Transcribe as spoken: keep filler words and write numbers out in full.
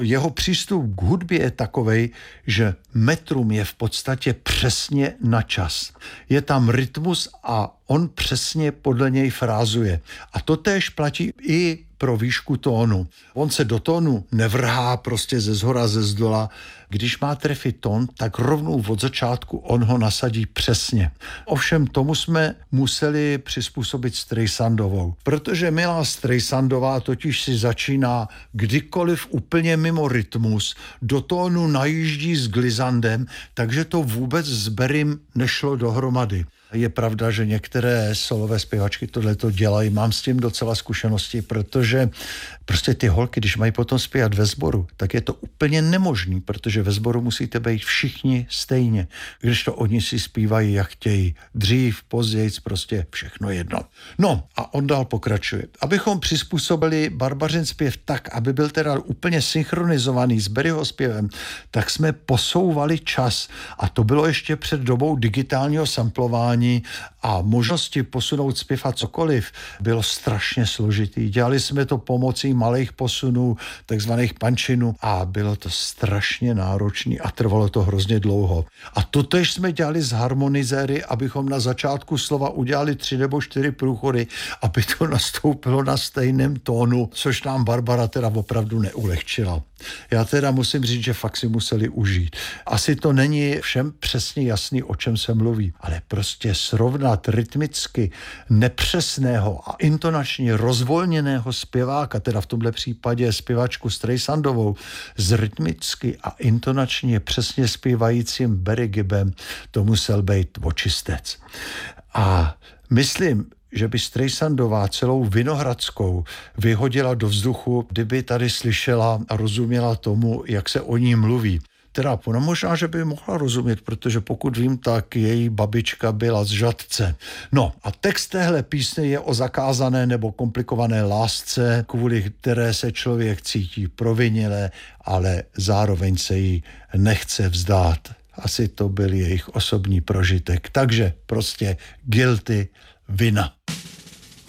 Jeho přístup k hudbě je takovej, že metrum je v podstatě přesně na čas. Je tam rytmus a on přesně podle něj frázuje. A to též platí i pro výšku tónu. On se do tónu nevrhá prostě ze zhora, ze zdola. Když má trefit tón, tak rovnou od začátku on ho nasadí přesně. Ovšem tomu jsme museli přizpůsobit Streisandovou, protože milá Streisandová totiž si začíná kdykoliv úplně mimo rytmus, do tónu najíždí s glizandem, takže to vůbec s Berrym nešlo dohromady. Je pravda, že některé solové zpěvačky tohleto dělají. Mám s tím docela zkušenosti, protože prostě ty holky, když mají potom zpívat ve sboru, tak je to úplně nemožný, protože ve sboru musíte být všichni stejně. Když to oni si zpívají, jak chtějí. Dřív, později, prostě všechno jedno. No a on dál pokračuje. Abychom přizpůsobili Barbařin zpěv tak, aby byl teda úplně synchronizovaný s Berryho zpěvem, tak jsme posouvali čas. A to bylo ještě před dobou digitálního samplování a možnosti posunout zpěv a cokoliv bylo strašně složitý. Dělali jsme to pomocí malých posunů, takzvaných punčinů a bylo to strašně náročné a trvalo to hrozně dlouho. A totež jsme dělali s harmonizéry, abychom na začátku slova udělali tři nebo čtyři průchody, aby to nastoupilo na stejném tónu, což nám Barbara teda opravdu neulehčila. Já teda musím říct, že fakt si museli užít. Asi to není všem přesně jasný, o čem se mluví, ale prostě srovnat rytmicky nepřesného a intonačně rozvolněného zpěváka, teda v tomhle případě zpěvačku Streisandovou, s rytmicky a intonačně přesně zpívajícím Berry Gibbem, to musel být očistec. A myslím, že by Streisandová celou Vinohradskou vyhodila do vzduchu, kdyby tady slyšela a rozuměla tomu, jak se o ní mluví. Teda ona možná, že by mohla rozumět, protože pokud vím, tak její babička byla z Žatce. No a text téhle písně je o zakázané nebo komplikované lásce, kvůli které se člověk cítí provinile, ale zároveň se jí nechce vzdát. Asi to byl jejich osobní prožitek. Takže prostě guilty, vina.